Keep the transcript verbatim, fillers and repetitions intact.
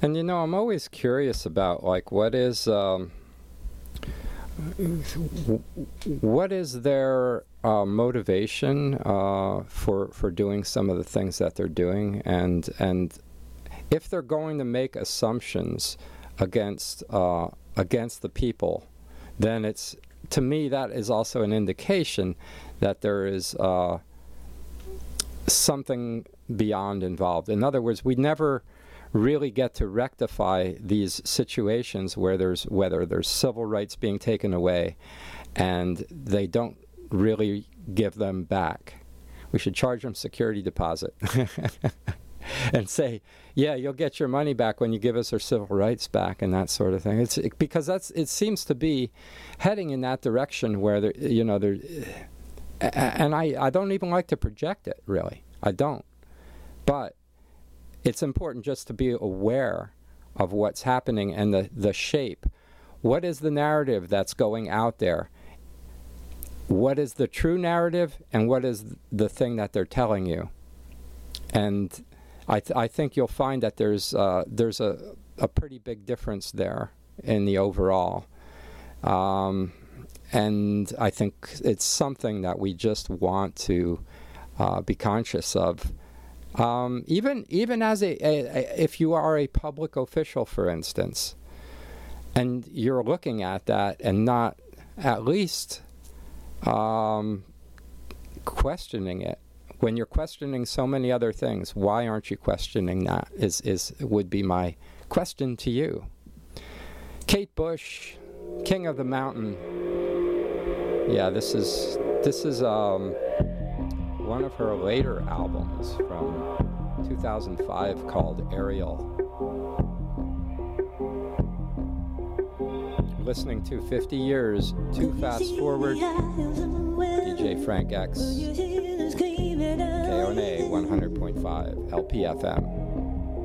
And you know, I'm always curious about like what is um, what is their uh, motivation uh, for for doing some of the things that they're doing, and and if they're going to make assumptions against uh, against the people, then it's, to me, that is also an indication that there is uh, something beyond involved. In other words, we never really get to rectify these situations where there's whether there's civil rights being taken away and they don't really give them back. We should charge them security deposit and say, yeah, you'll get your money back when you give us our civil rights back, and that sort of thing. It's it, because that's it seems to be heading in that direction where there, you know, there, and I I don't even like to project it, really. I don't, but it's important just to be aware of what's happening and the, the shape. What is the narrative that's going out there? What is the true narrative, and what is the thing that they're telling you? And I, th- I think you'll find that there's uh, there's a, a pretty big difference there in the overall. Um, and I think it's something that we just want to uh, be conscious of. Um, even even as a, a, a, if you are a public official, for instance, and you're looking at that and not at least um, questioning it, when you're questioning so many other things, why aren't you questioning that? Is is would be my question to you. Kate Bush, King of the Mountain. Yeah, this is this is um. one of her later albums from two thousand five called Ariel. Listening to fifty years Too Fast Forward, D J Frank X, K O N A one hundred point five L P F M.